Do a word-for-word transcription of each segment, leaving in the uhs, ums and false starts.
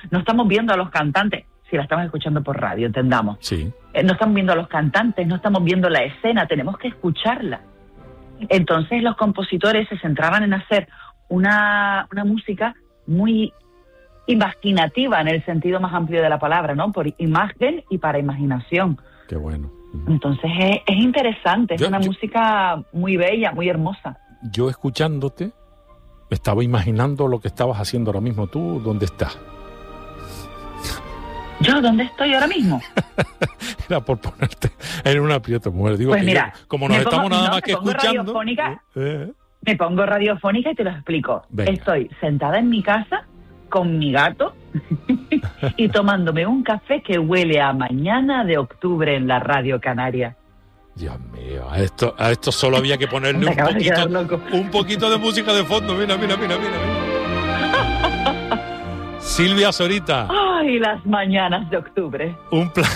no estamos viendo a los cantantes, si la estamos escuchando por radio, entendamos. Sí. Eh, no estamos viendo a los cantantes, no estamos viendo la escena, tenemos que escucharla. Entonces los compositores se centraban en hacer una, una música muy imaginativa en el sentido más amplio de la palabra, ¿no? Por imagen y para imaginación. Qué bueno. Entonces es, es interesante, es yo, una yo, música muy bella, muy hermosa. Yo escuchándote, me estaba imaginando lo que estabas haciendo ahora mismo. ¿Tú dónde estás? ¿Yo dónde estoy ahora mismo? Era por ponerte en un aprieto, mujer. Digo, pues que mira, yo, como nos pongo, estamos nada no, más que escuchando... Radiofónica, eh, me pongo radiofónica y te lo explico. Venga. Estoy sentada en mi casa con mi gato y tomándome un café que huele a mañana de octubre en la Radio Canaria. Dios mío, a esto, a esto solo había que ponerle un poquito, un poquito de música de fondo. Mira, mira, mira, mira. mira. Silvia Zorita. Ay, las mañanas de octubre. Un pla...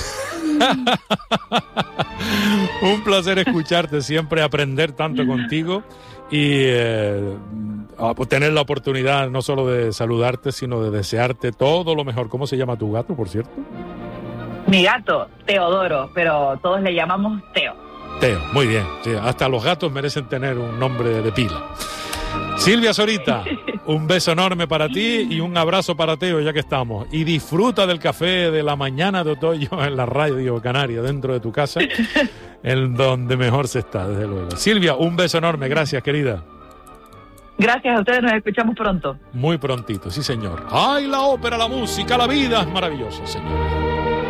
un placer escucharte, siempre aprender tanto contigo y eh, tener la oportunidad no solo de saludarte, sino de desearte todo lo mejor. ¿Cómo se llama tu gato, por cierto? Mi gato, Teodoro, pero todos le llamamos Teo. Teo, muy bien. Sí, hasta los gatos merecen tener un nombre de pila. Silvia Zorita, un beso enorme para ti y un abrazo para Teo, ya que estamos. Y disfruta del café de la mañana de otoño en la Radio Canaria, dentro de tu casa, en donde mejor se está, desde luego. Silvia, un beso enorme. Gracias, querida. Gracias a ustedes, nos escuchamos pronto. Muy prontito, sí, señor. ¡Ay, la ópera, la música, la vida es maravillosa, señor!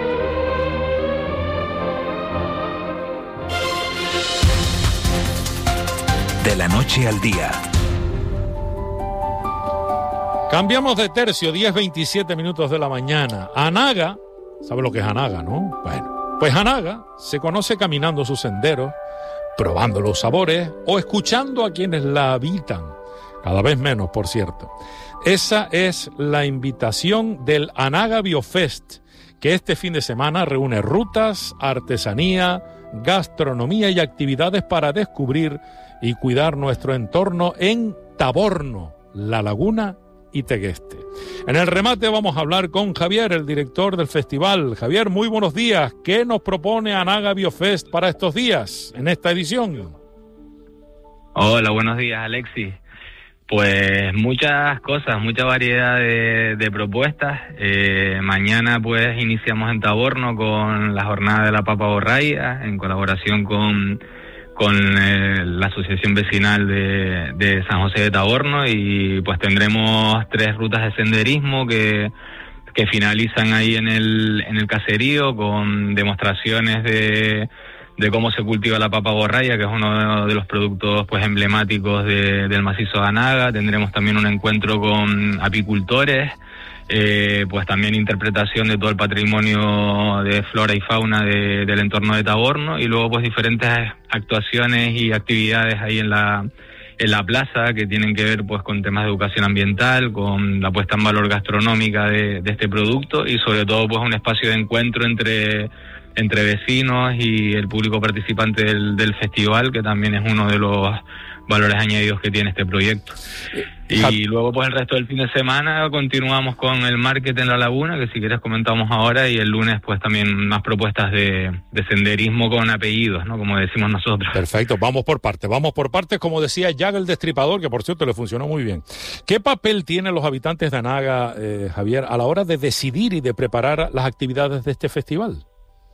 De la noche al día. Cambiamos de tercio, diez veintisiete minutos de la mañana. Anaga, ¿sabe lo que es Anaga, no? Bueno, pues Anaga se conoce caminando sus senderos, probando los sabores o escuchando a quienes la habitan. Cada vez menos, por cierto. Esa es la invitación del Anaga Biofest, que este fin de semana reúne rutas, artesanía, gastronomía y actividades para descubrir y cuidar nuestro entorno en Taborno, La Laguna y Tegueste. En el remate vamos a hablar con Javier, el director del festival. Javier, muy buenos días. ¿Qué nos propone Anaga Biofest para estos días, en esta edición? Hola, buenos días, Alexis. Pues muchas cosas, mucha variedad de, de propuestas. Eh, mañana pues iniciamos en Taborno con la jornada de la papa borraia, en colaboración con... con eh, la asociación vecinal de, de San José de Taborno, y pues tendremos tres rutas de senderismo que, que finalizan ahí en el, en el caserío con demostraciones de, de cómo se cultiva la papa borraia, que es uno de los productos pues emblemáticos de, del macizo de Anaga. Tendremos también un encuentro con apicultores, Eh, pues también interpretación de todo el patrimonio de flora y fauna de, del entorno de Taborno, y luego pues diferentes actuaciones y actividades ahí en la en la plaza que tienen que ver pues con temas de educación ambiental, con la puesta en valor gastronómica de, de este producto, y sobre todo pues un espacio de encuentro entre entre vecinos y el público participante del, del festival, que también es uno de los valores añadidos que tiene este proyecto. Y luego pues el resto del fin de semana continuamos con el market en La Laguna, que si quieres comentamos ahora, y el lunes pues también más propuestas de, de senderismo con apellidos, ¿no? Como decimos nosotros. Perfecto, vamos por partes, vamos por partes, como decía Jack el Destripador, que por cierto le funcionó muy bien. ¿Qué papel tienen los habitantes de Anaga, eh, Javier, a la hora de decidir y de preparar las actividades de este festival?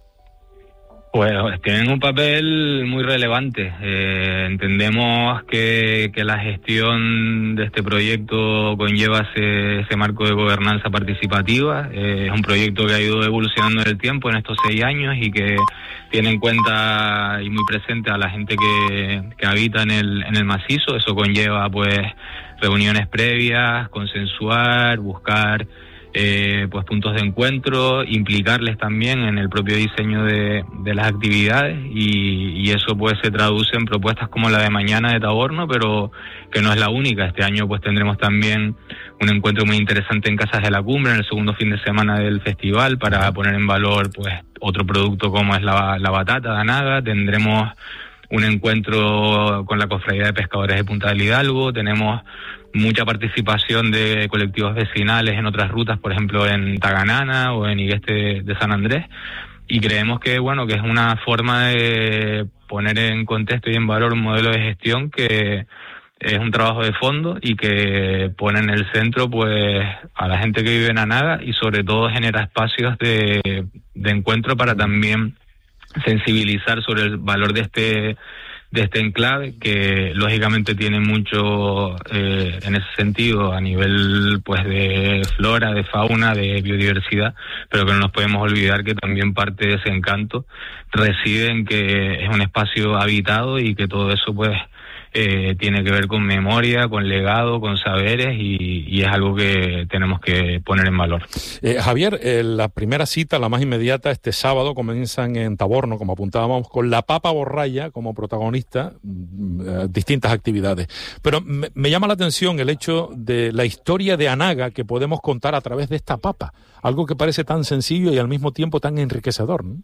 Pues tienen un papel muy relevante. Eh, entendemos que, que la gestión de este proyecto conlleva ese, ese marco de gobernanza participativa. Eh, es un proyecto que ha ido evolucionando en el tiempo en estos seis años y que tiene en cuenta y muy presente a la gente que, que habita en el, en el macizo. Eso conlleva pues reuniones previas, consensuar, buscar Eh, pues puntos de encuentro, implicarles también en el propio diseño de, de las actividades, y, y eso pues se traduce en propuestas como la de mañana de Taborno, pero que no es la única. Este año pues tendremos también un encuentro muy interesante en Casas de la Cumbre, en el segundo fin de semana del festival, para poner en valor pues otro producto como es la, la batata de Anaga. Tendremos un encuentro con la Cofradía de Pescadores de Punta del Hidalgo. Tenemos mucha participación de colectivos vecinales en otras rutas, por ejemplo en Taganana o en Igueste de San Andrés, y creemos que bueno que es una forma de poner en contexto y en valor un modelo de gestión que es un trabajo de fondo y que pone en el centro pues a la gente que vive en Anaga, y sobre todo genera espacios de, de encuentro para también sensibilizar sobre el valor de este de este enclave, que lógicamente tiene mucho eh, en ese sentido a nivel pues de flora, de fauna, de biodiversidad, pero que no nos podemos olvidar que también parte de ese encanto reside en que es un espacio habitado y que todo eso pues eh, tiene que ver con memoria, con legado, con saberes, y, y es algo que tenemos que poner en valor. Eh, Javier, eh, la primera cita, la más inmediata, este sábado comienzan en Taborno, como apuntábamos, con la Papa Borralla como protagonista, eh, distintas actividades. Pero me, me llama la atención el hecho de la historia de Anaga que podemos contar a través de esta papa, algo que parece tan sencillo y al mismo tiempo tan enriquecedor, ¿no?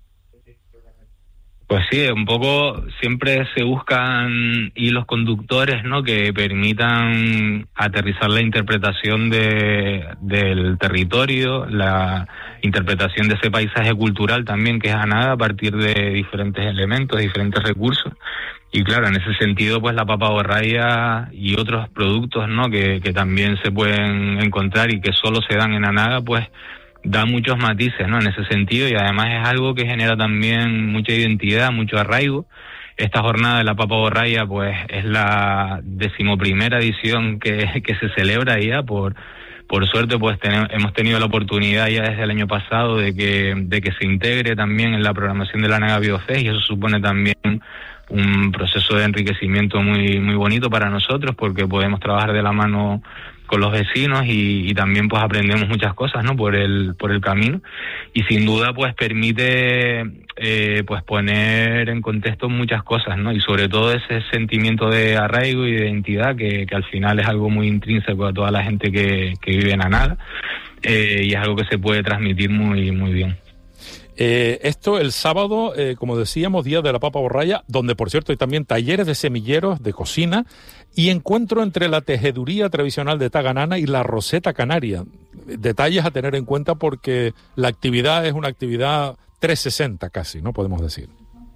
Pues sí, un poco siempre se buscan hilos conductores, ¿no?, que permitan aterrizar la interpretación de del territorio, la interpretación de ese paisaje cultural también que es Anaga a partir de diferentes elementos, diferentes recursos. Y claro, en ese sentido, pues la papa borralla y otros productos, ¿no?, que, que también se pueden encontrar y que solo se dan en Anaga, pues da muchos matices, ¿no?, en ese sentido, y además es algo que genera también mucha identidad, mucho arraigo. Esta jornada de la Papa Borralla pues es la decimoprimera edición que, que se celebra ya. Por por suerte pues tenemos, hemos tenido la oportunidad ya desde el año pasado de que de que se integre también en la programación de la Anaga Biofest, y eso supone también un proceso de enriquecimiento muy muy bonito para nosotros, porque podemos trabajar de la mano con los vecinos y, y también pues aprendemos muchas cosas, ¿no?, por el por el camino, y sin duda pues permite eh, pues poner en contexto muchas cosas, ¿no?, y sobre todo ese sentimiento de arraigo y de identidad que, que al final es algo muy intrínseco a toda la gente que, que vive en Anaga, eh, y es algo que se puede transmitir muy muy bien. Eh, esto el sábado, eh, como decíamos, Día de la Papa Borralla, donde por cierto hay también talleres de semilleros, de cocina y encuentro entre la tejeduría tradicional de Taganana y la roseta canaria. Detalles a tener en cuenta porque la actividad es una actividad trescientos sesenta casi, ¿no?, podemos decir.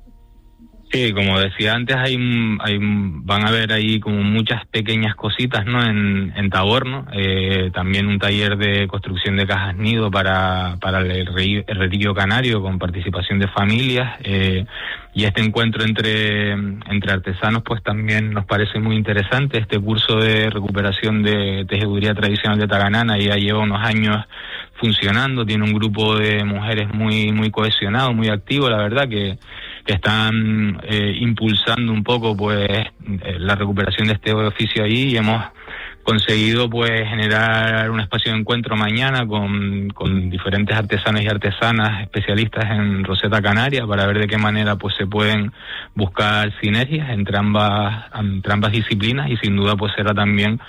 Sí, como decía antes, hay, hay van a haber ahí como muchas pequeñas cositas, ¿no?, en, en Taborno. Eh, también un taller de construcción de cajas nido para, para el, re, el retiro canario con participación de familias. Eh, y este encuentro entre, entre artesanos pues también nos parece muy interesante. Este curso de recuperación de tejeduría tradicional de Taganana ya lleva unos años funcionando, tiene un grupo de mujeres muy, muy cohesionado, muy activo, la verdad, que que están eh, impulsando un poco pues eh, la recuperación de este oficio ahí, y hemos conseguido pues generar un espacio de encuentro mañana con, con diferentes artesanos y artesanas especialistas en roseta canaria para ver de qué manera pues se pueden buscar sinergias entre ambas entre ambas disciplinas, y sin duda pues será también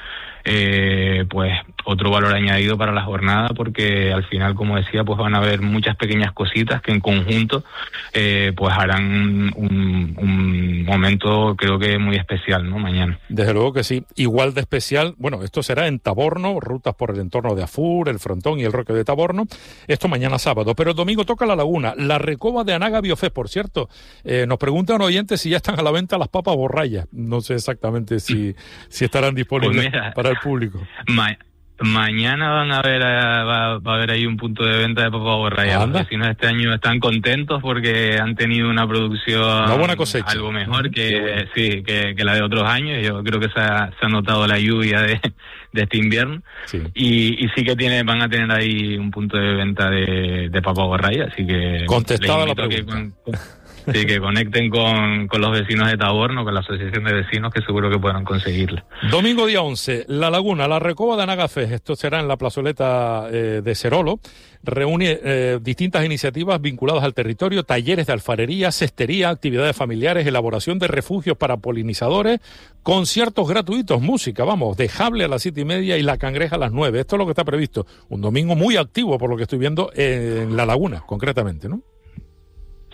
eh, pues otro valor añadido para la jornada, porque al final, como decía, pues van a haber muchas pequeñas cositas que en conjunto eh, pues harán un, un momento creo que muy especial, ¿no?, mañana. Desde luego que sí, igual de especial. Bueno, esto será en Taborno, rutas por el entorno de Afur, el Frontón y el Roque de Taborno, esto mañana sábado, pero el domingo toca La Laguna, la Recoba de Anaga Biofest, por cierto. Eh, nos preguntan oyentes si ya están a la venta las papas borrallas, no sé exactamente si, si estarán disponibles pues mira, para el público. Ma- Mañana van a ver va, va a haber ahí un punto de venta de papa borralla. Los vecinos este año están contentos porque han tenido una producción, una buena cosecha, algo mejor que sí que, que la de otros años. Yo creo que se ha, se ha notado la lluvia de, de este invierno, sí. Y, y sí que tiene van a tener ahí un punto de venta de, de papa borralla, así que contestada la pregunta. Con, con, sí, que conecten con, con los vecinos de Taborno, con la asociación de vecinos, que seguro que puedan conseguirlo. Domingo día once, La Laguna, la Recoba de Anaga Fest. Esto será en la plazoleta eh, de Cerolo. Reúne eh, distintas iniciativas vinculadas al territorio, talleres de alfarería, cestería, actividades familiares, elaboración de refugios para polinizadores, conciertos gratuitos, música, vamos, de Jable a las siete y media y La Cangreja a las nueve. Esto es lo que está previsto. Un domingo muy activo, por lo que estoy viendo, en La Laguna, concretamente, ¿no?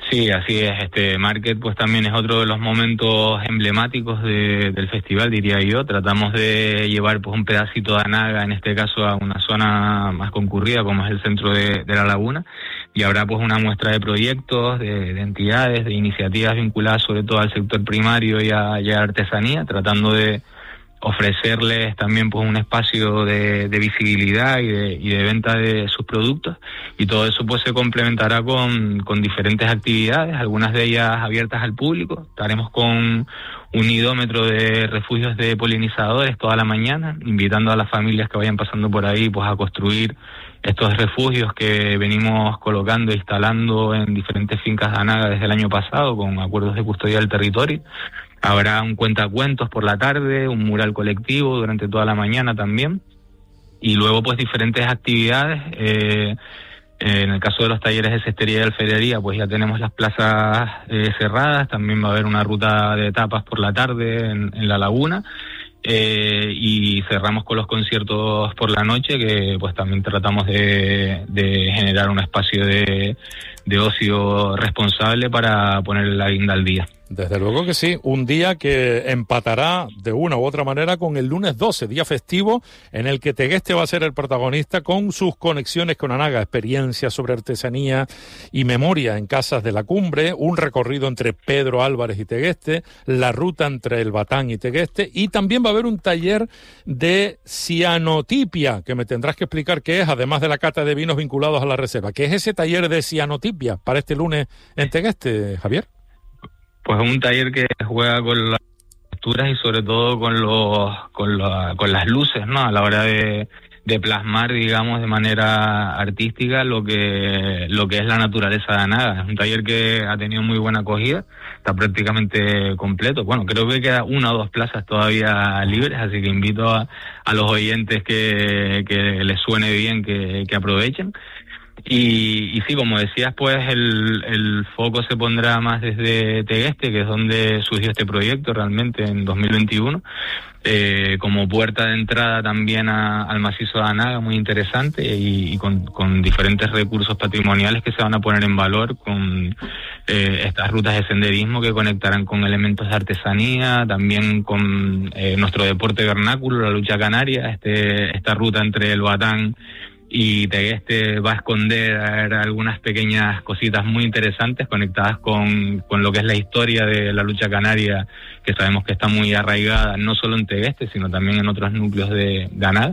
Sí, así es. Este Market pues también es otro de los momentos emblemáticos de, del festival, diría yo. Tratamos de llevar pues un pedacito de Anaga, en este caso a una zona más concurrida como es el centro de, de la laguna, y habrá pues una muestra de proyectos, de, de entidades, de iniciativas vinculadas sobre todo al sector primario y a, y a artesanía, tratando de ofrecerles también pues un espacio de, de visibilidad y de, y de venta de sus productos, y todo eso pues se complementará con, con diferentes actividades, algunas de ellas abiertas al público. Estaremos con un idómetro de refugios de polinizadores toda la mañana, invitando a las familias que vayan pasando por ahí pues a construir estos refugios que venimos colocando e instalando en diferentes fincas de Anaga desde el año pasado con acuerdos de custodia del territorio. Habrá un cuentacuentos por la tarde, un mural colectivo durante toda la mañana también, y luego pues diferentes actividades. Eh, en el caso de los talleres de cestería y alfarería, pues ya tenemos las plazas eh, cerradas. También va a haber una ruta de tapas por la tarde en, en la laguna. Eh, y cerramos con los conciertos por la noche, que pues también tratamos de, de generar un espacio de, de ocio responsable para poner la guinda al día. Desde luego que sí, un día que empatará de una u otra manera con el lunes doce, día festivo, en el que Tegueste va a ser el protagonista con sus conexiones con Anaga, experiencias sobre artesanía y memoria en casas de la cumbre, un recorrido entre Pedro Álvarez y Tegueste, la ruta entre el Batán y Tegueste, y también va a haber un taller de cianotipia, que me tendrás que explicar qué es, además de la cata de vinos vinculados a la reserva. ¿Qué es ese taller de cianotipia para este lunes en Tegueste, Javier? Pues un taller que juega con las texturas y sobre todo con los con, la, con las luces, ¿no? A la hora de, de plasmar, digamos, de manera artística lo que lo que es la naturaleza de Anaga. Es un taller que ha tenido muy buena acogida, está prácticamente completo. Bueno, creo que queda una o dos plazas todavía libres, así que invito a, a los oyentes que, que les suene bien que, que aprovechen. Y, y sí, como decías, pues el, el foco se pondrá más desde Tegueste, que es donde surgió este proyecto realmente en dos mil veintiuno, eh, como puerta de entrada también a, al macizo de Anaga, muy interesante, y, y con, con diferentes recursos patrimoniales que se van a poner en valor, con eh, estas rutas de senderismo que conectarán con elementos de artesanía, también con eh, nuestro deporte vernáculo, la lucha canaria. Este, esta ruta entre el Batán y Tegueste va a esconder algunas pequeñas cositas muy interesantes conectadas con, con lo que es la historia de la lucha canaria, que sabemos que está muy arraigada no solo en Tegueste, sino también en otros núcleos de, de Anaga.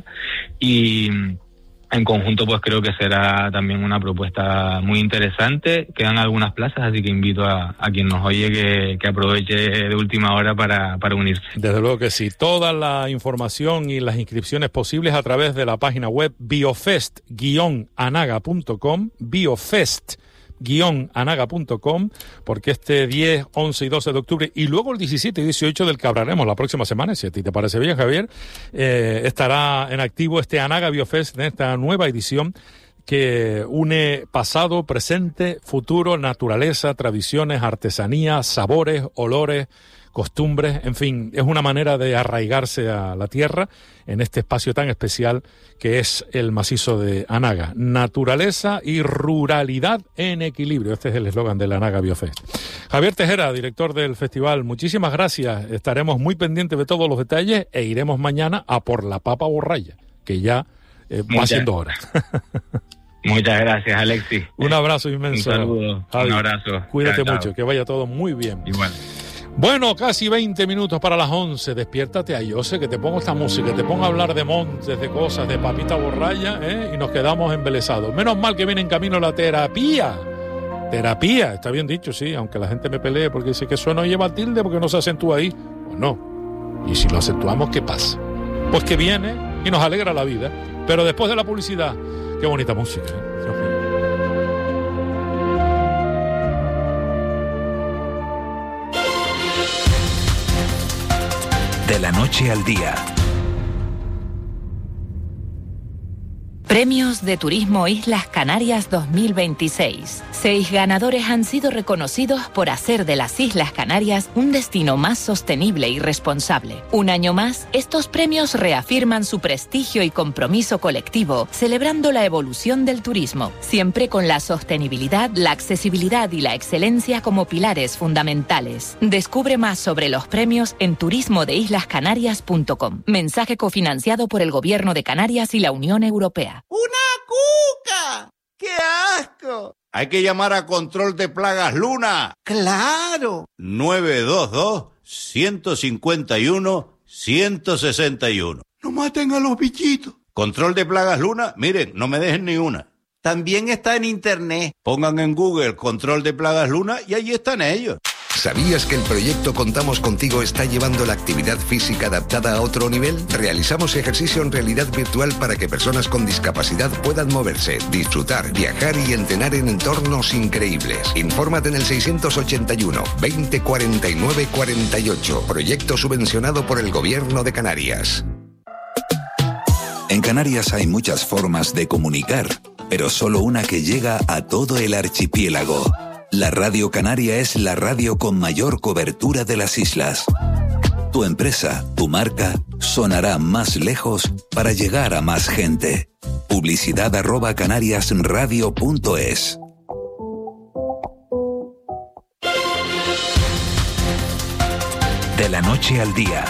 Y en conjunto pues creo que será también una propuesta muy interesante. Quedan algunas plazas, así que invito a, a quien nos oye que, que aproveche de última hora para, para unirse. Desde luego que sí. Toda la información y las inscripciones posibles a través de la página web biofest guion anaga punto com, biofest guion anaga punto com, porque este diez, once y doce de octubre, y luego el diecisiete y dieciocho del que hablaremos la próxima semana, si a ti te parece bien, Javier, eh, estará en activo este Anaga Biofest, en esta nueva edición que une pasado, presente, futuro, naturaleza, tradiciones, artesanía, sabores, olores, costumbres, en fin, es una manera de arraigarse a la tierra en este espacio tan especial que es el macizo de Anaga. Naturaleza y ruralidad en equilibrio. Este es el eslogan de la Anaga Biofest. Javier Tejera, director del festival, muchísimas gracias. Estaremos muy pendientes de todos los detalles e iremos mañana a por la papa borralla, que ya eh, va siendo hora. Muchas gracias, Alexis. Un abrazo inmenso. Un saludo, Javi, un abrazo. Cuídate chao, mucho, chao. que vaya todo muy bien. Igual. Bueno, casi veinte minutos para las once. Despiértate a Yose, que te pongo esta música, que te pongo a hablar de montes, de cosas, de papita borralla, ¿eh? Y nos quedamos embelesados. Menos mal que viene en camino la terapia. Terapia, está bien dicho, sí, aunque la gente me pelee porque dice que eso no lleva tilde porque no se acentúa ahí. Pues no. Y si lo acentuamos, ¿qué pasa? Pues que viene y nos alegra la vida. Pero después de la publicidad, qué bonita música, ¿eh? Dios mío. De la noche al día. Premios de Turismo Islas Canarias dos mil veintiséis. Seis ganadores han sido reconocidos por hacer de las Islas Canarias un destino más sostenible y responsable. Un año más, estos premios reafirman su prestigio y compromiso colectivo, celebrando la evolución del turismo, siempre con la sostenibilidad, la accesibilidad y la excelencia como pilares fundamentales. Descubre más sobre los premios en turismo de islas canarias punto com. Mensaje cofinanciado por el Gobierno de Canarias y la Unión Europea. ¡Una cuca! ¡Qué asco! Hay que llamar a Control de Plagas Luna. ¡Claro! nueve dos dos, uno cinco uno, uno seis uno. ¡No maten a los bichitos! Control de Plagas Luna, miren, no me dejen ni una. También está en internet. Pongan en Google Control de Plagas Luna y allí están ellos. ¿Sabías que el proyecto Contamos Contigo está llevando la actividad física adaptada a otro nivel? Realizamos ejercicio en realidad virtual para que personas con discapacidad puedan moverse, disfrutar, viajar y entrenar en entornos increíbles. Infórmate en el seiscientos ochenta y uno, veinte cuarenta y nueve cuarenta y ocho. Proyecto subvencionado por el Gobierno de Canarias. En Canarias hay muchas formas de comunicar, pero solo una que llega a todo el archipiélago. La Radio Canaria es la radio con mayor cobertura de las islas. Tu empresa, tu marca, sonará más lejos para llegar a más gente. Publicidad arroba canariasradio punto es. De la noche al día.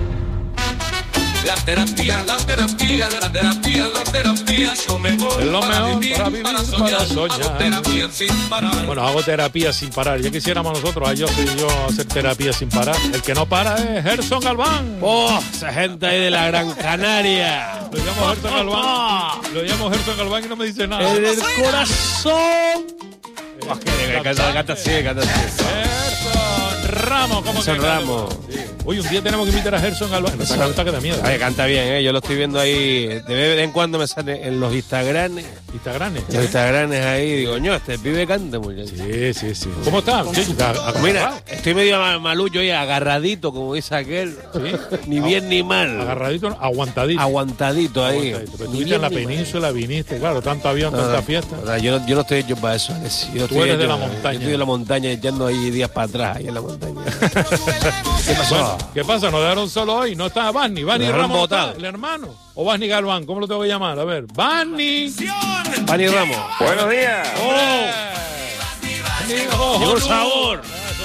La terapia, la terapia, la terapia, la terapia, lo mejor, Es lo para mejor vivir, para vivir, para para soñar. soñar. Hago terapia sin parar. Bueno, hago terapia sin parar. Ya quisiéramos nosotros, a yo soy yo hacer terapia sin parar. El que no para es Gerson Galván. ¡Oh! Esa gente ahí de la Gran Canaria. Lo llamo Gerson Galván. Lo llamo Gerson Galván y no me dice nada. En el corazón. Oh, que canta, canta así, canta así. Gerson Ramos, ¿cómo Gerson que canta? Ramos. Sí. Oye, un día tenemos que invitar a Gerson Galván. Esa canta que da miedo. Ay, canta bien, ¿eh? Yo lo estoy viendo ahí. De vez en cuando me sale en los Instagrames. Instagrames. Los Instagrames ahí. Digo, ño, este pibe canta muy bien. Sí, sí, sí. ¿Cómo está? Sí, a- a- Mira, estoy medio ma- malullo ahí, agarradito, como dice aquel. Ni bien ni mal. Agarradito, aguantadito. Aguantadito ahí. Aguantadito. Pero Ni estuviste en la bien ni mal. península, viniste, claro, tanto avión, No, tanta no, fiesta. no, yo, no, yo no estoy hecho para eso, Alex. Yo Tú estoy eres de hecho- la montaña. Yo estoy de la montaña echando ahí días para atrás, ahí en la montaña. ¿Qué pasó? Bueno, ¿qué pasa? Nos dejaron solo hoy. No está Barney. Barney Nos dejaron Ramos, botado. está, el hermano. O Barney Galván, ¿cómo lo tengo que llamar? A ver, Barney. Pani Ramos. Buenos días. Oh, Llegó el sabor.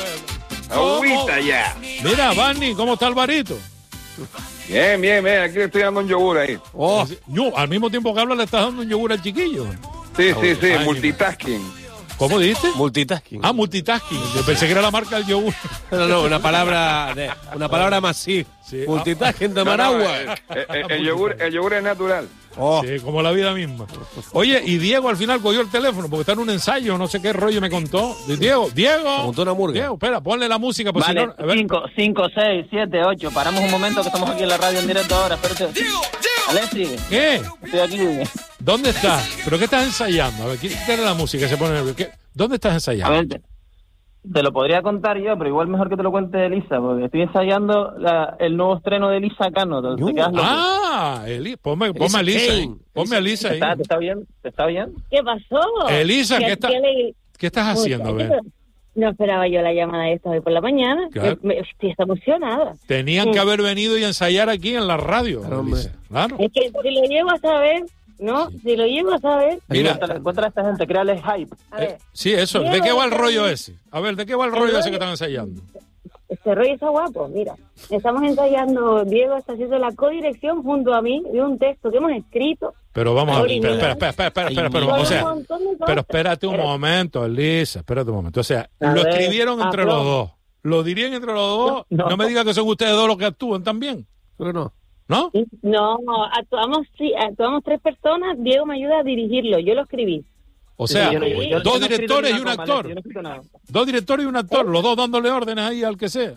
Agüita ya. Mira, Barney, ¿cómo está Alvarito? Bien, bien, bien. Aquí le estoy dando un yogur ahí. Oh, Yo, al mismo tiempo que habla, le estás dando un yogur al chiquillo. Sí, sí, sí. Ay, Multitasking. ¿Cómo dijiste? multitasking. Ah, multitasking. Yo pensé que era la marca del yogur. No, no, una palabra, de, una palabra más sí. Sí. Multitasking de No, no, Managua. eh, eh, eh, el, yogur, el yogur es natural. Oh, Sí, como la vida misma. Oye, y Diego al final cogió el teléfono porque está en un ensayo, no sé qué rollo me contó. Diego, Diego. montó una murga. Diego, espera, ponle la música. Pues Vale, si no, a ver. cinco, seis, siete, ocho. Paramos un momento que estamos aquí en la radio en directo ahora. Espérate. Alexi, ¿Qué? estoy aquí. ¿Dónde estás? ¿Pero qué estás ensayando? A ver, quítale la música, se pone. ¿Qué? ¿Dónde estás A ensayando? ver, te, te lo podría contar yo, pero igual mejor que te lo cuente Elisa, porque estoy ensayando la- el nuevo estreno de Elisa Cano. Te, te quedas loco. Ah, Eli, ponme, ponme a Elisa ahí. Ponme a Elisa ¿Te ahí. está, ¿Te está bien? ¿Te está bien? ¿Qué pasó? Elisa, ¿qué, ¿Qué- está, qué le- ¿qué estás haciendo? A ver. No esperaba yo la llamada esta hoy por la mañana. Claro. Me, me- estoy hasta emocionada. Tenían que Mm. haber venido y ensayar aquí en la radio. Elisa. Claro. Es que si lo llego a saber, ¿no? Si lo llego a saber... Mira. Cuéntale, cuéntale a esta gente, créale hype. A ver, Eh, sí, eso. ¿De Diego, qué va el está rollo bien. ese? A ver, ¿de qué va el El rollo ese rollo- que están ensayando? este rollo está guapo, mira. Estamos ensayando, Diego está haciendo la codirección junto a mí de un texto que hemos escrito. Pero vamos a ver, Original. espera, espera, espera, espera, espera, espera, Con o un sea, montón de cosas. pero espérate un Espera. momento, Elisa, espérate un momento. O sea, A lo ver, escribieron entre hazlo. los dos. Lo dirían entre los dos. No, No. me digas que son ustedes dos los que actúan también. Creo que no. ¿No? No, actuamos, sí, actuamos tres personas, Diego me ayuda a dirigirlo, yo lo escribí. O sea, Yo no- yo- yo dos no he escrito directores ni y un una coma, actor. Alexi, yo no he escrito nada. Dos directores y un actor, los dos dándole órdenes ahí al que sea.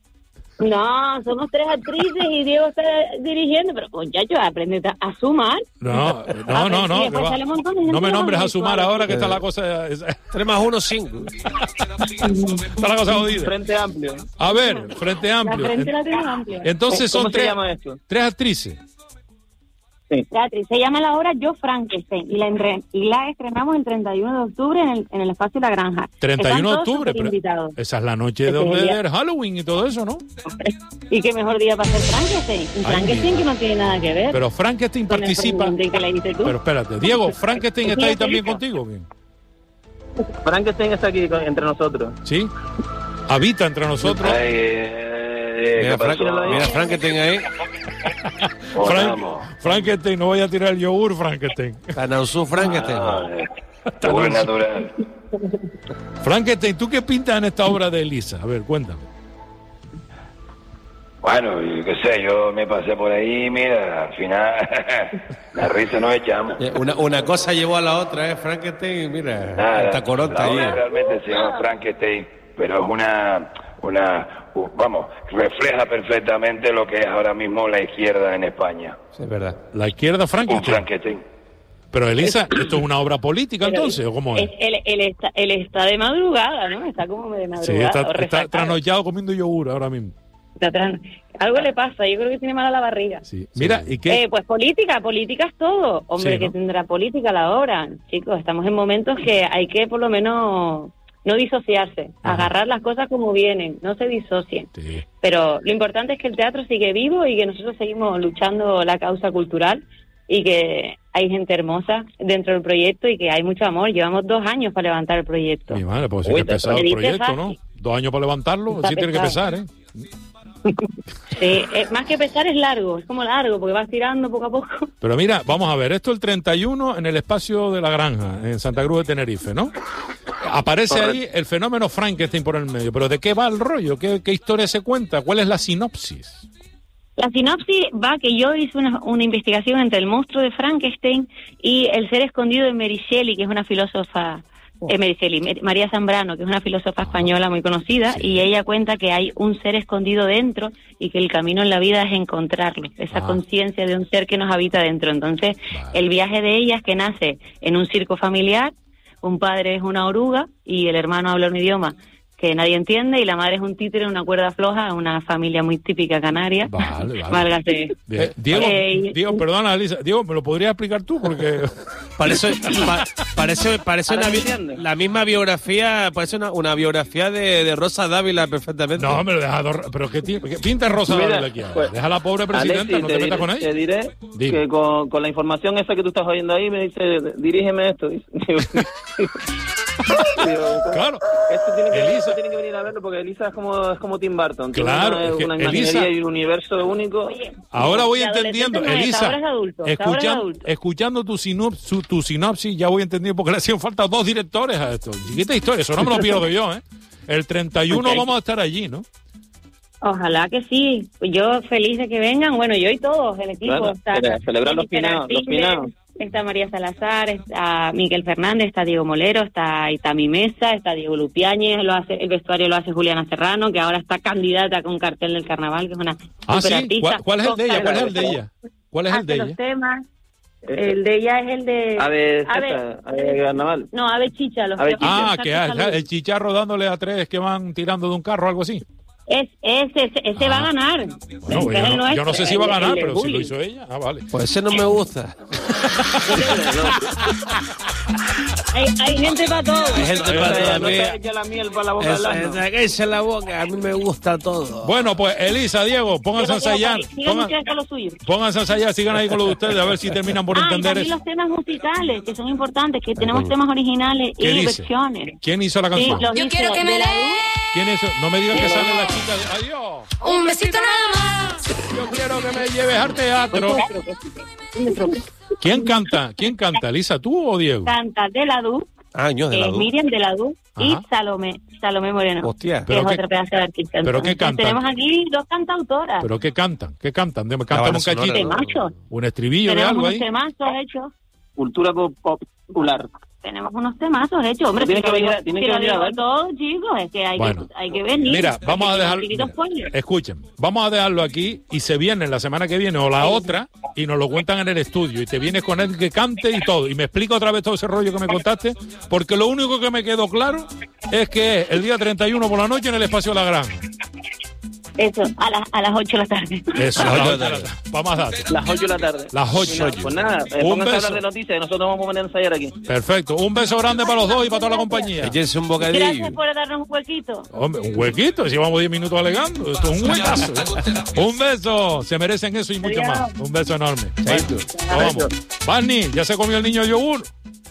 No, somos tres actrices y Diego está dirigiendo, pero muchachos, aprende a a sumar. No, no, no, no. Y que después va. sale un montón de gente No me nombres a muy sumar suave. ahora que está la cosa. Está Tres más uno, cinco. la cosa jodida. Frente amplio. A ver, frente La amplio. frente la tengo amplia. Entonces ¿Cómo son se tres, llama esto? tres actrices. Sí. Beatriz, se llama la obra Yo Frankenstein y la, entre, y la estrenamos el treinta y uno de octubre en el, en el espacio La Granja. treinta y uno de octubre, pero esa es la noche Ese donde día. del Halloween y todo eso, ¿no? Y qué mejor día para hacer Frankenstein. Un Ay, Frankenstein mira. que no tiene nada que ver. Pero Frankenstein con el participa. Frankenstein que le dices tú. Pero espérate, Diego, ¿Frankenstein Sí, está ahí sí, también sí. contigo? ¿Qué? Frankenstein está aquí con- entre nosotros. ¿Sí? Habita entre nosotros. Ay, eh, Mira, ¿qué Frank, pasó? mira Frankenstein ahí. Frank, Frankenstein, no vaya a tirar el yogur, Frankenstein. Tanausú Frankenstein. Ah, yogur natural. Frankenstein, ¿tú qué pintas en esta obra de Elisa? A ver, cuéntame. Bueno, yo qué sé, yo me pasé por ahí, mira, al final la risa nos echamos. Eh, Una, una cosa llevó a la otra, ¿eh? Frankenstein, mira, Nada, esta corota la ahí. obra realmente se llama Frankenstein, pero es una, una, uh, vamos, refleja perfectamente lo que es ahora mismo la izquierda en España. Sí, es verdad. La izquierda Un Frankenstein. Frankenstein. Pero Elisa, ¿esto es una obra política Pero entonces o cómo es? Es- Él, él está, él está de madrugada, ¿no? Está como de madrugada. Sí, está, o está resacado. trasnochado comiendo yogur ahora mismo. Está tran- Algo le pasa, yo creo que tiene mala la barriga. Sí. Mira, ¿y qué? Eh, pues política, política es todo. Hombre, Sí, ¿no? que tendrá política la obra. Chicos, estamos en momentos que hay que por lo menos no disociarse, Ajá. agarrar las cosas como vienen, no se disocien. Sí. Pero lo importante es que el teatro sigue vivo y que nosotros seguimos luchando la causa cultural y que hay gente hermosa dentro del proyecto y que hay mucho amor. Llevamos dos años para levantar el proyecto. Mi madre, pues sí Uy, que es pesado me el dice proyecto, ¿no? fácil. Dos años para levantarlo, Está sí tiene que pesado. pesar, ¿eh? Sí, eh, más que pesar es largo, es como largo porque vas tirando poco a poco. Pero mira, vamos a ver, esto el treinta y uno en el espacio de La Granja, en Santa Cruz de Tenerife, ¿no? Aparece ahí el fenómeno Frankenstein por el medio, pero ¿de qué va el rollo? ¿Qué, qué historia se cuenta? ¿Cuál es la sinopsis? La sinopsis va que yo hice una, una investigación entre el monstruo de Frankenstein y el ser escondido de Mary Shelley, que es una filósofa, eh, Mary Shelley, Mer- María Zambrano, que es una filósofa española muy conocida, y ella cuenta que hay un ser escondido dentro y que el camino en la vida es encontrarlo, esa Ah. conciencia de un ser que nos habita dentro. Entonces, el viaje de ella es que nace en un circo familiar, un padre es una oruga y el hermano habla un idioma que nadie entiende y la madre es un títere, una cuerda floja, una familia muy típica canaria. Vale, vale. Válgase. Bien. Diego, Eh, Diego, perdona, Elisa. Diego, ¿me lo podrías explicar tú? Porque... Parece, pa- parece, parece Ahora una, me bi- entiendes. la misma biografía, parece una, una biografía de, de Rosa Dávila perfectamente. No, me lo deja... dor- ¿Pero qué, ti- qué pinta Rosa Mira, Dávila aquí ahora? pues, Deja a la pobre presidenta, Alexis, no te, te metas diré- con ella. Te diré Dime. que con, con la información esa que tú estás oyendo ahí, me dice, dirígeme esto. Dice. Digo, Claro. Esto tiene que, Elisa. esto tiene que venir a verlo porque Elisa es como, es como Tim Burton. Tiene Claro, una, es que una Elisa- imaginería y un universo único. Ahora voy de entendiendo, adolescente no es, Elisa, ahora es adulto, ahora es escuchan- adulto. escuchando tu, sinop- su- tu sinopsis, ya voy entendiendo porque le hacían falta dos directores a esto. Chiquita historia, eso no me lo pierdo yo, ¿eh? El treinta y uno Ok. vamos a estar allí, ¿no? Ojalá que sí. Yo feliz de que vengan. Bueno, yo y todos, el equipo. Claro, está para celebrar los Jennifer finados, los Artiles, finados. Está María Salazar, está Miguel Fernández, está Diego Molero, está Itami Mesa, está Diego Lupiáñez, lo hace, el vestuario lo hace Juliana Serrano, que ahora está candidata con cartel del carnaval, que es una Ah, sí. superartista. ¿Cuál, cuál es el de ella? ¿Cuál es el de Hace ella? ¿Cuál es el de los ella? temas. El de ella es el de... Ave Ave- César, Ave Carnaval. No, Ave Chicha. Los Ave que- Ah, los que Santos hay- Salud. el chicharro dándole a tres que van tirando de un carro o algo así. Es, ese, ese, ese va a ganar. Bueno, Ese yo, es el no, yo nuestro, no sé si el va a de- ganar, el de pero si bullying. lo hizo ella, ah, vale. Pues ese no me gusta. Hay, hay gente para todo. Hay gente para todo. a mí- echa la miel para la boca del Esa- asno. esa- esa es la boca, a mí me gusta todo. Bueno, pues Elisa, Diego, pónganse a ensayar. Sigan Pongan- ustedes con lo suyo. Pónganse a ensayar, sigan ahí con lo de ustedes, a ver si terminan por Ah, y entender también eso. los temas musicales, que son importantes, que tenemos coño. temas originales y ¿Qué dice? versiones. ¿Quién hizo la canción? Sí, los Yo hizo quiero que me de la lees ¿Quién hizo? No me digan que sale la chica de... ¡Adiós! un besito nada más. Yo quiero que me lleves al teatro. ¿Quién canta? ¿Quién canta? ¿Elisa, tú o Diego? Canta de la Du, Años de la eh, Du. Miriam de la Du y Ajá. Salomé, Salomé Moreno, Hostia. que Pero es qué- otra pedazo de artista. pero qué Entonces, cantan. tenemos aquí dos cantautoras. ¿Pero qué cantan? ¿Qué cantan? Deme, La cántame banda un sonora, cachito. ¿no? Temazos. Un estribillo de Tenemos algo unos ahí. temazos hechos. Cultura pop- popular. Tenemos unos temazos hechos, hombre. Tienen si que lo venir a- digo- tienen si que lo venir a digo ver. todo, chicos, es que hay, Bueno. que, hay que venir. Mira, vamos a dejar... Chiquito mira, spoiler. escuchen, vamos a dejarlo aquí y se vienen la semana que viene o la otra y nos lo cuentan en el estudio y te vienes con él que cante y todo y me explica otra vez todo ese rollo que me contaste porque lo único que me quedó claro es que es el día treinta y uno por la noche en el espacio La Granja. Eso, a, la, a las ocho de la tarde. Eso, A las las ocho ocho de la de la tarde. Vamos a dar. Las ocho de la tarde. Las ocho. Pues, pues nada, eh, Un pónganse a beso. hablar de noticias, nosotros vamos a poner a ensayar aquí. Perfecto. Un beso grande para los dos y para toda la compañía. Échense un bocadillo. Gracias por darnos un huequito. Hombre, un huequito. Si llevamos diez minutos alegando. Esto es un huecazo. Un beso. Se merecen eso y mucho Adiós. más. Un beso enorme. Chaito. Bueno, vamos. Barney, ¿ya se comió el niño yogur?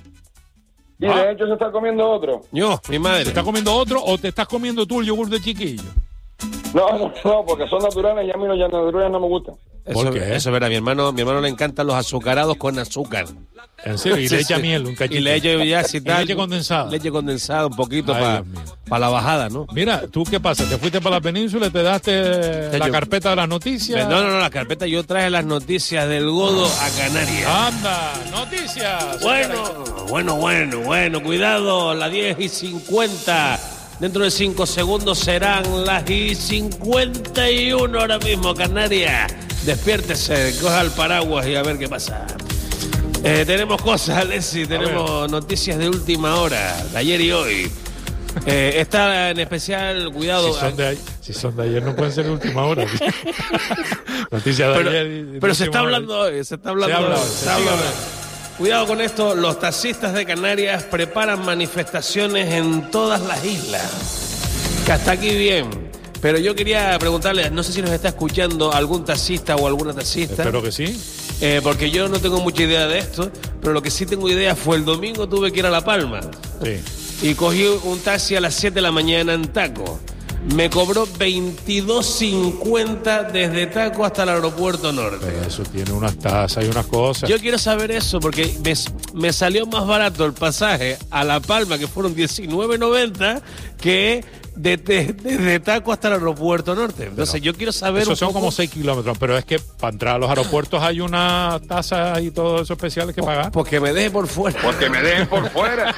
Y Ah. de hecho se está comiendo otro. Yo, mi ¿Te madre. está comiendo otro o te estás comiendo tú el yogur de chiquillo? No, no, no, porque son naturales y a mí los naturales no me gustan. Eso, ¿Por qué? Eso verá, mi hermano, mi hermano le encantan los azucarados con azúcar. En serio, y Sí, le echa sí. miel, un cachito. Y le echo ya si Y tal. leche condensada. Leche condensada, un poquito Ay, para Dios mío. la bajada, ¿no? Mira, ¿tú qué pasa? ¿Te fuiste para la península y te daste la yo- carpeta de las noticias? No, no, no, la carpeta. Yo traje las noticias del Godo a Canarias. Anda, noticias. Bueno, bueno, bueno, bueno, cuidado, las diez y cincuenta. Dentro de cinco segundos serán las y cincuenta y uno ahora mismo, Canarias. Despiértese, coja el paraguas y a ver qué pasa. Eh, tenemos cosas, Alessi, tenemos noticias de última hora, de ayer y hoy. Eh, está en especial, cuidado. Si son, de, ayer- si son de ayer no pueden ser de última hora. Noticias de pero, ayer. y- y de pero se está última hora. hablando hoy, se está hablando Se habla hoy, hoy, se se habla sigue hoy. hablando. Cuidado con esto, los taxistas de Canarias preparan manifestaciones en todas las islas. Que hasta aquí bien. Pero yo quería preguntarle, no sé si nos está escuchando algún taxista o alguna taxista. Espero que sí. Eh, porque yo no tengo mucha idea de esto, pero lo que sí tengo idea fue el domingo tuve que ir a La Palma. Sí. Y cogí un taxi a las siete de la mañana en Taco. Me cobró veintidós cincuenta desde Taco hasta el aeropuerto norte. Pero eso tiene unas tasas y unas cosas. Yo quiero saber eso porque me, me salió más barato el pasaje a La Palma, que fueron diecinueve noventa, que desde, desde Taco hasta el aeropuerto norte. Entonces yo quiero saber Eso un son poco- como seis kilómetros, pero es que para entrar a los aeropuertos hay unas tasas y todo eso especiales que pagar. Pues que me deje por fuera. Pues que me dejen por fuera.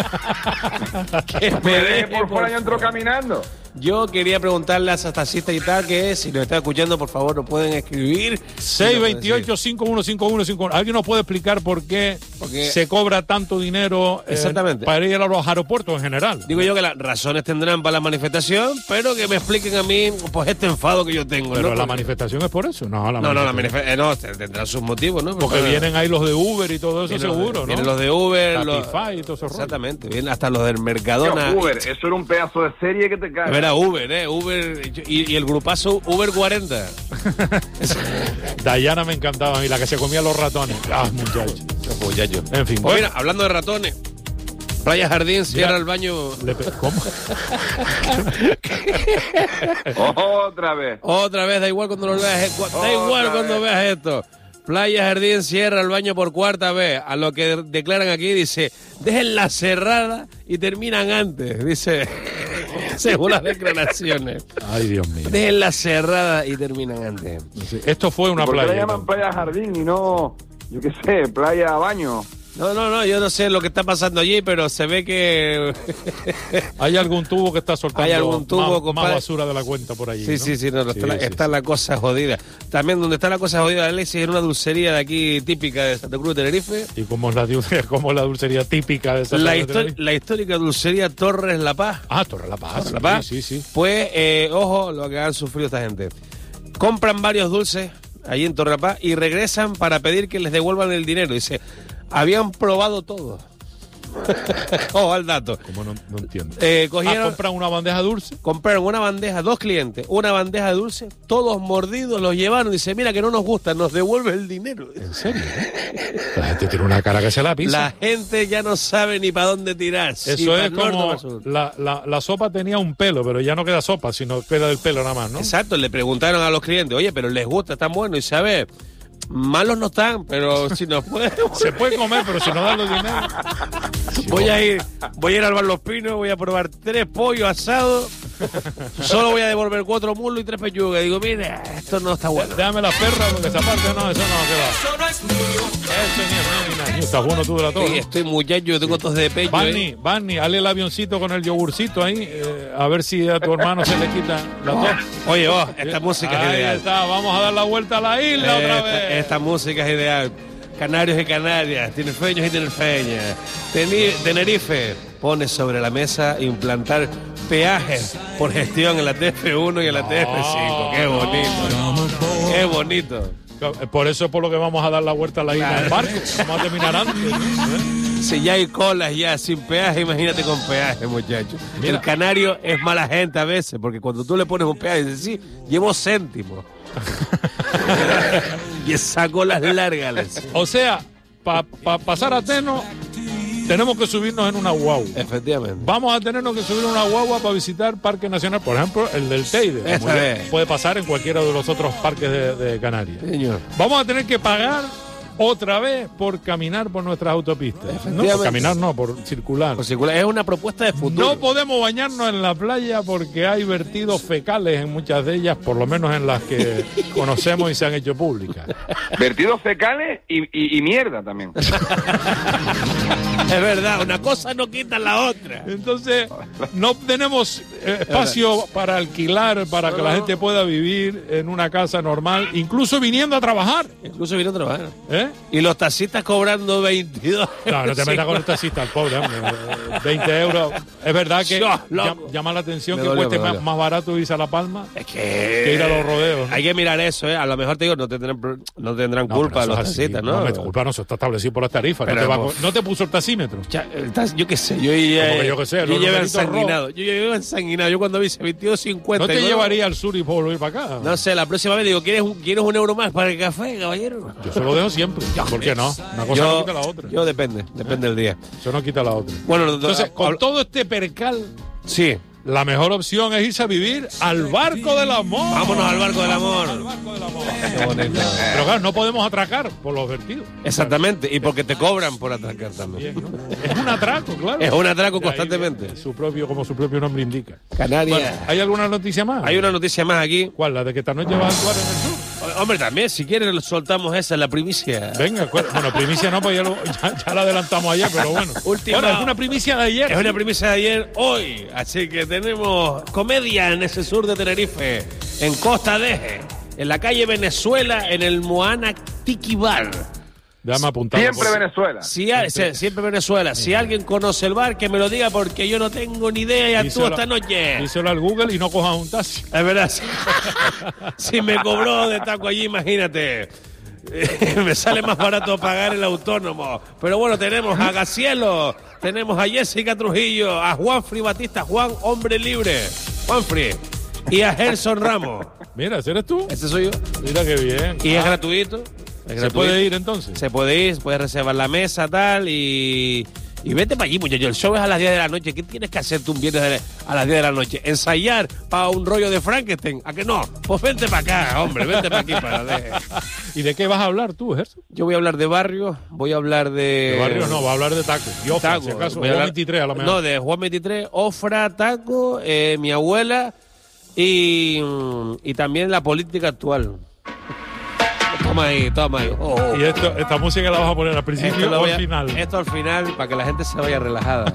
Que me dejen por fuera, yo entro caminando. Yo quería preguntarle a esos taxistas y tal que si nos está escuchando, por favor, nos pueden escribir. seis veintiocho, cincuenta y uno cincuenta y uno cincuenta y uno. ¿Alguien nos puede explicar por qué Porque- se cobra tanto dinero eh, Exactamente. para ir a los aeropuertos en general? Digo yo que las razones tendrán para la manifestación, pero que me expliquen a mí pues este enfado que yo tengo. Pero ¿no? la Porque- manifestación es por eso. No, la No, no, la manifestación- manifestación. No, tendrán sus motivos, ¿no? Porque Pero- vienen ahí los de Uber y todo eso Vienen los de- seguro, ¿no? Vienen los de Uber, los- Tatify y todo eso. Exactamente, vienen hasta los del Mercadona. Tío, Uber, eso era un pedazo de serie que te cae. A ver, a Uber, ¿eh? Uber y, y el grupazo Uber cuarenta. Dayana me encantaba y la que se comía los ratones. Ah, muchacho. Muchacho. En fin. Pues mira, hablando de ratones, Playa Jardín cierra el baño. Le pe- ¿Cómo? Otra vez. Otra vez, da igual cuando lo veas, da Otra igual cuando vez. veas esto. Playa Jardín cierra el baño por cuarta vez. A lo que declaran aquí, dice, déjenla cerrada y terminan antes, dice, según las declaraciones. Ay, Dios mío. Déjenla cerrada y terminan antes. Esto fue una ¿Por qué playa. la llaman playa jardín y no, yo qué sé, playa baño? No, no, no, yo no sé lo que está pasando allí, pero se ve que Hay algún tubo que está soltando hay algún tubo, más, más compadre. basura de la cuenta por allí. Sí, ¿no? sí, sí, no, no, Sí, está, la, sí, está sí. la cosa jodida. También donde está la cosa jodida, Alexis, es una dulcería de aquí típica de Santa Cruz de Tenerife. Y como es la, dul- como la dulcería típica de esa La, zona de histo- Tenerife. la histórica dulcería Torres La Paz. Ah, Torre La Paz. Torres La Paz. Sí, sí, sí. Pues, eh, ojo, lo que han sufrido esta gente. Compran varios dulces allí en Torres La Paz y regresan para pedir que les devuelvan el dinero. Dice, habían probado todo. Ojo al dato. Como no, no entiendo. Eh, cogieron, Ah, compran una bandeja dulce. compraron una bandeja, dos clientes, una bandeja de dulce, todos mordidos, los llevaron. Dice, mira que no nos gusta, nos devuelve el dinero. ¿En serio? La gente tiene una cara que se la pisa. La gente ya no sabe ni para dónde tirar. si Eso para es el norte o como para el sur. la, la, la sopa tenía un pelo, pero ya no queda sopa, sino queda el pelo nada más, ¿no? Exacto, le preguntaron a los clientes, oye, pero les gusta, están buenos. Y sabe, malos no están, pero si nos puede. Se puede comer, pero si no dan los dinero. Voy a ir, voy a ir al Bar Los Pinos, voy a probar tres pollos asados. Solo voy a devolver cuatro muslos y tres pechugas. Digo, mire, esto no está bueno. Déjame las perras, porque esa parte no, eso no, que va. Eso no es mío. Eso ni es mío, ni nada. Estás bueno tú de la torre. Sí, estoy muchacho, yo tengo tos de pecho. Barney, ¿eh? Barney, hazle el avioncito con el yogurcito ahí, eh, a ver si a tu hermano se le quita la tos. Oye, oh, esta música es Ahí ideal. está, vamos a dar la vuelta a la isla otra Esta, vez. esta música es ideal. Canarios y Canarias, tinerfeños y tinerfeñas. Teni- Tenerife pone sobre la mesa implantar peajes por gestión en la T F uno y en la T F cinco. Qué bonito. Qué bonito. Por eso es por lo que vamos a dar la vuelta a la isla del barco. Vamos a terminar antes. ¿Eh? Si ya hay colas ya sin peaje, imagínate con peaje, muchachos. El canario es mala gente a veces, porque cuando tú le pones un peaje, dices, sí, llevo céntimos. Y esa cola es larga. O sea, para pa pasar a Teno, tenemos que subirnos en una guagua. Efectivamente. Vamos a tenernos que subir en una guagua para visitar Parque Nacional, por ejemplo, el del Teide. Como puede pasar en cualquiera de los otros parques de, de Canarias. Señor. Vamos a tener que pagar otra vez por caminar por nuestras autopistas. No, por caminar no, por circular. Por circular. Es una propuesta de futuro. No podemos bañarnos en la playa porque hay vertidos fecales en muchas de ellas, por lo menos en las que conocemos y se han hecho públicas. Vertidos fecales y, y, y mierda también. Es verdad, una cosa no quita la otra. Entonces, no tenemos eh, espacio para alquilar, para que la gente pueda vivir en una casa normal, incluso viniendo a trabajar. Incluso viniendo a trabajar. ¿Eh? Y los taxistas cobrando veintidós. No, no te metas con el taxista, el pobre hombre. veinte euros. Es verdad que Yo, llama, llama la atención me que dolió, cueste me más, dolió. más barato irse a La Palma es que... que ir a los rodeos. ¿no? Hay que mirar eso, ¿eh? A lo mejor te digo, no tendrán, no tendrán No, culpa pero los eso es así. taxistas, ¿no? No, me culpa, no, eso está establecido por las tarifas. No Pero, te, va, pues, no te puso el taxímetro. Ya, el tax- yo qué sé, yo ya... Como que yo qué sé, yo los llevo numeritos ensanguinado. Yo llevo ensanguinado. Yo cuando vi veintidós cincuenta... ¿No te llevaría al sur y volver para acá? No sé, la próxima vez digo, ¿quieres un, ¿quieres un euro más para el café, caballero? Yo se lo dejo siempre. ¿Por qué no? Una cosa Yo- no quita la otra. Yo depende, depende del día. Eso no quita la otra. Bueno, Entonces, con hablo- todo este percal, sí, la mejor opción es irse a vivir al barco del amor. vámonos al barco del amor. Al barco del amor. Qué bonito. Pero claro, no podemos atracar por los vertidos. Exactamente, y porque te cobran por atracar también. Bien, ¿no? Es un atraco, claro. Es un atraco Y ahí constantemente. viene Su propio, como su propio nombre indica. Canarias. Bueno, ¿hay alguna noticia más? Hay una noticia más aquí. ¿Cuál? ¿La de que esta noche va a actuar en el sur? Hombre, también, si quieres, soltamos esa, la primicia. Venga, cu- bueno, primicia no, pues ya, lo- ya, ya la adelantamos ayer, pero bueno. Última- Bueno, es una primicia de ayer. Es una primicia de ayer, hoy. Así que tenemos comedia en ese sur de Tenerife, en Costa de Eje, en la calle Venezuela, en el Moana Tiki Bar. Déjame apuntar. Siempre Venezuela. Si a- se- siempre Venezuela. Si alguien conoce el bar, que me lo diga porque yo no tengo ni idea y actúo Díselo- esta noche. Díselo al Google y no cojas un taxi. Es verdad. Si, si me cobró de taco allí, imagínate. Me sale más barato pagar el autónomo. Pero bueno, tenemos a Gacielo, tenemos a Jessica Trujillo, a Juanfri Batista, Juan Hombre Libre, Juanfri, y a Gerson Ramos. Mira, ¿ese eres tú? Este soy yo. Mira qué bien. Y es Ah, gratuito. Es ¿Se gratuito. puede ir entonces? Se puede ir, puedes reservar la mesa, tal, y... Y vete para allí, muchacho. El show es a las diez de la noche. ¿Qué tienes que hacer tú un viernes de- a las diez de la noche? ¿Ensayar para un rollo de Frankenstein? ¿A que no? Pues vente para acá, hombre. Vente para aquí. Para la- ¿Y de qué vas a hablar tú, Gerson? Yo voy a hablar de barrio, voy a hablar de... De barrio no, va a hablar de tacos. Y Ofra, Taco. si acaso. Voy a Juan hablar- veintitrés a lo mejor. No, de Juan veintitrés, Ofra, Taco, eh, mi abuela y, y también la política actual. Toma ahí, toma ahí. Oh. Y esto, esta música la vas a poner al Esto, principio lo o voy al a- final. esto al final para que la gente se vaya relajada.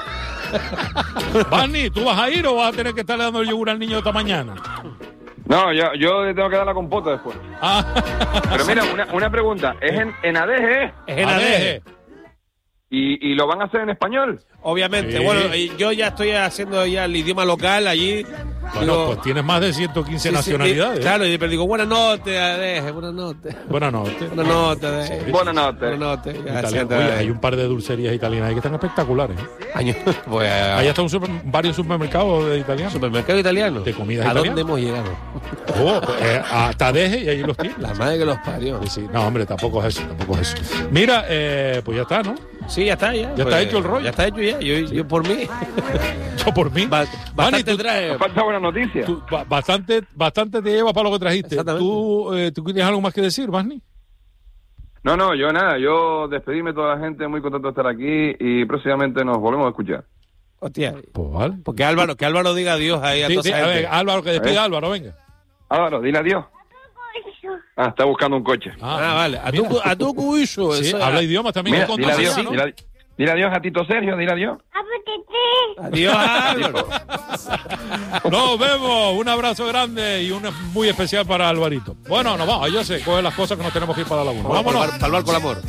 Barney, ¿tú vas a ir o vas a tener que estarle dando el yogur al niño esta mañana? No, yo, yo le tengo que dar la compota después. Ah, Pero mira, una, una pregunta. ¿Es en, en Adeje? Es en Adeje. ¿Y, ¿Y lo van a hacer en español? Obviamente. Sí. Bueno, y yo ya estoy haciendo ya el idioma local allí. bueno, Digo, pues tienes más de ciento quince sí, sí, nacionalidades. y- claro, y pero digo, buenas noches, Adeje, buenas noches. Buenas noches. Buenas noches, Adeje. Buenas noches. Buenas noches. Ya, Italiano. siéntate, Oye, Adeje. hay un par de dulcerías italianas ahí que están espectaculares. ¿eh? Año- pues, a- Hay hasta un super- varios supermercados de italianos. supermercado italiano. De comida ¿A italiana. dónde hemos llegado? Oh, pues, eh, hasta Deje y ahí los tienes. La madre que los parió. Sí, sí. No, hombre, tampoco es eso, tampoco es eso. Mira, eh, pues ya está, ¿no? Sí, ya está, ya. Ya está hecho el rollo. Ya está hecho ya. Yo, yo por mí. Yo por mí. Ba- Vani, bastante tú- traje. Me falta buena noticia. tú- ba- bastante, bastante te lleva para lo que trajiste. Exactamente. ¿Tú, eh, ¿Tú tienes algo más que decir, Barney? No, no, yo nada. Yo despedirme de toda la gente, muy contento de estar aquí y próximamente nos volvemos a escuchar. Hostia. Pues vale. Porque Álvaro, que Álvaro diga adiós ahí a Sí, toda sí, esa a ver, gente. Álvaro, que despida A ver. a Álvaro, venga. Álvaro, dile adiós. Ah, está buscando un coche. Ah, vale. A mira. tu, a tu cuiso. Sí, eso habla era- idiomas también. Mira, con dile adiós, ¿no? dile, adi- dile adiós a Tito Sergio, dile adiós. Adiós, Álvaro. Nos vemos. Un abrazo grande y uno muy especial para Alvarito. Bueno, nos vamos. Yo sé, coge las cosas que nos tenemos que ir para la laguna. Vámonos. Para el barco del amor.